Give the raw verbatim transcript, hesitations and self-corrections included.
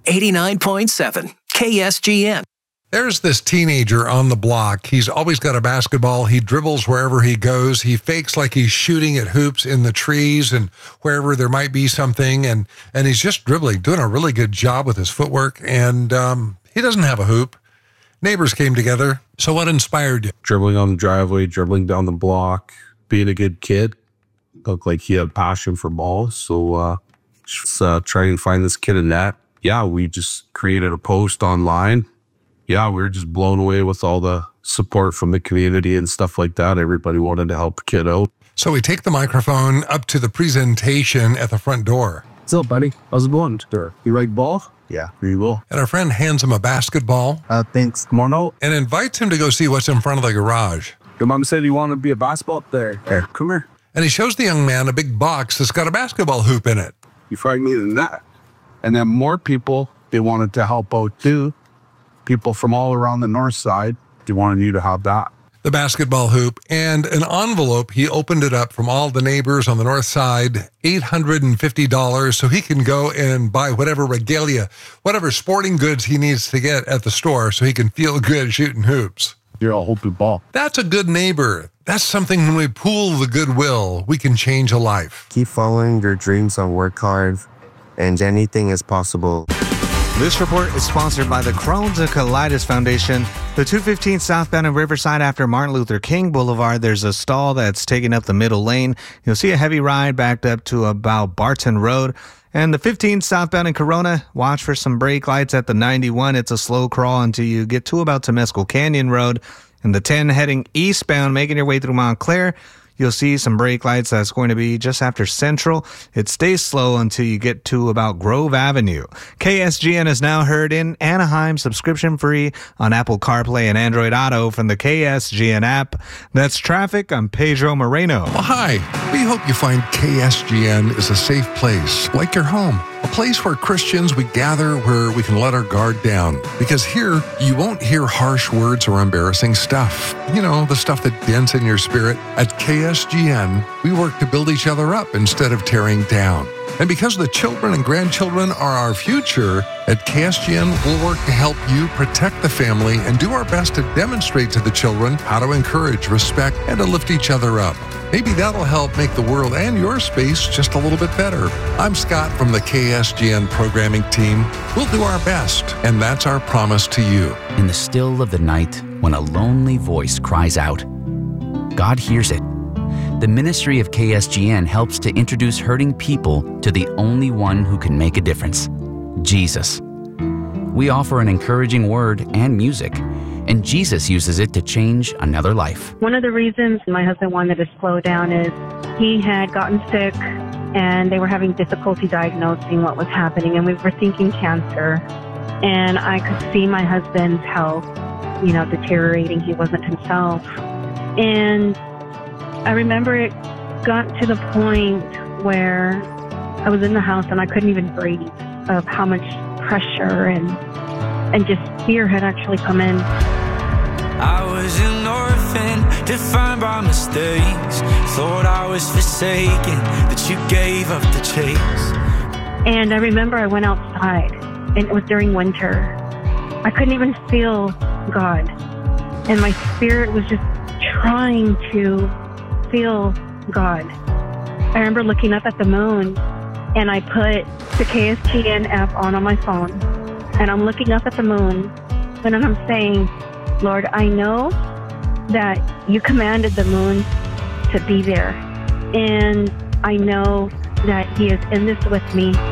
eighty-nine point seven K S G N. There's this teenager on the block. He's always got a basketball. He dribbles wherever he goes. He fakes like he's shooting at hoops in the trees and wherever there might be something. And, and he's just dribbling, doing a really good job with his footwork. And um, he doesn't have a hoop. Neighbors came together. So what inspired you? Dribbling on the driveway, dribbling down the block, being a good kid. Looked like he had passion for balls. So uh, just uh, try and find this kid in that. Yeah, we just created a post online. Yeah, we were just blown away with all the support from the community and stuff like that. Everybody wanted to help the kid out. So we take the microphone up to the presentation at the front door. What's up, buddy? How's it going? Sure. You like ball? Yeah, here you go. And our friend hands him a basketball. Uh, thanks. Come on out. And invites him to go see what's in front of the garage. Your mom said you wanted to be a basketball player. Here, come here. And he shows the young man a big box that's got a basketball hoop in it. You probably needed that. And then more people, they wanted to help out too. People from all around the north side, they wanted you to have that. The basketball hoop and an envelope. He opened it up from all the neighbors on the north side, eight hundred fifty dollars, so he can go and buy whatever regalia, whatever sporting goods he needs to get at the store so he can feel good shooting hoops. You're a hoopy ball. That's a good neighbor. That's something when we pool the goodwill, we can change a life. Keep following your dreams and work hard, and anything is possible. This report is sponsored by the Crohn's and Colitis Foundation. The two fifteen southbound in Riverside after Martin Luther King Boulevard, there's a stall that's taking up the middle lane. You'll see a heavy ride backed up to about Barton Road. And the fifteen southbound in Corona, watch for some brake lights at the ninety-one. It's a slow crawl until you get to about Temescal Canyon Road. And the ten heading eastbound, making your way through Montclair, you'll see some brake lights. That's going to be just after Central. It stays slow until you get to about Grove Avenue. K S G N is now heard in Anaheim, subscription free on Apple CarPlay and Android Auto from the K S G N app. That's traffic. I'm Pedro Moreno. Well, hi. We hope you find K S G N is a safe place, like your home. A place where Christians, we gather where we can let our guard down. Because here, you won't hear harsh words or embarrassing stuff. You know, the stuff that dents in your spirit. At K S G N, we work to build each other up instead of tearing down. And because the children and grandchildren are our future, at K S G N, we'll work to help you protect the family and do our best to demonstrate to the children how to encourage, respect, and to lift each other up. Maybe that'll help make the world and your space just a little bit better. I'm Scott from the K S G N programming team. We'll do our best, and that's our promise to you. In the still of the night, when a lonely voice cries out, God hears it. The ministry of K S G N helps to introduce hurting people to the only one who can make a difference, Jesus. We offer an encouraging word and music, and Jesus uses it to change another life. One of the reasons my husband wanted to slow down is he had gotten sick and they were having difficulty diagnosing what was happening, and we were thinking cancer. And I could see my husband's health, you know, deteriorating. He wasn't himself. And I remember it got to the point where I was in the house and I couldn't even breathe of how much pressure and and just fear had actually come in. I was an orphan, defined by mistakes. Thought I was forsaken, that you gave up the chase. And I remember I went outside, and it was during winter. I couldn't even feel God. And my spirit was just trying to feel God. I remember looking up at the moon, and I put the K S G N app on on my phone, and I'm looking up at the moon, and I'm saying, Lord, I know that you commanded the moon to be there, and I know that he is in this with me.